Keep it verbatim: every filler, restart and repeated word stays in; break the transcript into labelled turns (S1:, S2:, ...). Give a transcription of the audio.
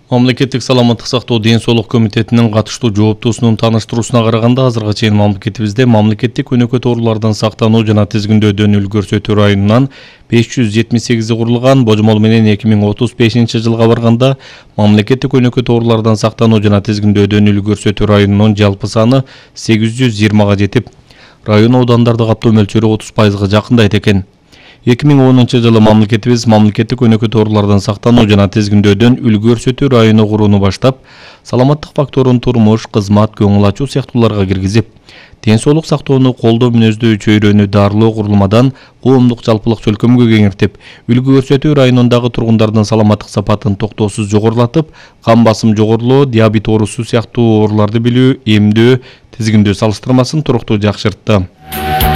S1: Мамлекеттик саламаттык сактоо ден соолук комитетинин катыштуу жооптуусунун тааныштыруусуна караганда азыркыга чейин мамлекетибизде мамлекеттик өнөкөт оорулардан сактануу жана тизгиндөөдөн үлгү көрсөтүү районунан беш жүз жетимиш сегизи курулган, божомол менен эки миң отуз бешинчи жылга барганда мамлекеттик өнөкөт оорулардан сактануу жана тизгиндөөдөн үлгү көрсөтүү районунун жалпы саны сегиз жүз жыйырмага жетип, район аудандарды каптоо мөлчөрү отуз пайызга жакындайт экен. эки миң онунчу жылы мамлекетибиз мамлекеттик өнөкөт оорулардан сактануу жана тизгиндөөдөн үлгү көрсөтүү району курууну баштап, саламаттык факторун турмуш, кызмат, көңүл ачуу сыяктууларга киргизип, ден соолук сактоону колдоо мүнөздүү чөйрөнү дарылоо курулмадан коомдук жалпылык чөлкөмгө кеңиртип, үлгү көрсөтүү районундагы тургундардын саламаттык сапатын токтоосуз жогорулатып, кан басым жогорулоо, диабет оорусу сыяктуу ооруларды билүү, эмдөө, тизгиндөө салыштырмасын туруктуу жакшыртты.